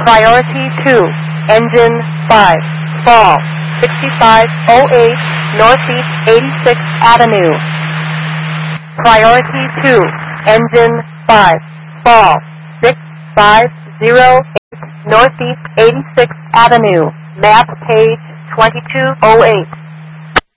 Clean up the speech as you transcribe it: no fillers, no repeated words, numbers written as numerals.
Priority 2, Engine 5, fall, 6508 Northeast 86th Avenue. Priority 2, Engine 5, fall, 6508 Northeast 86th Avenue. Map page 2208.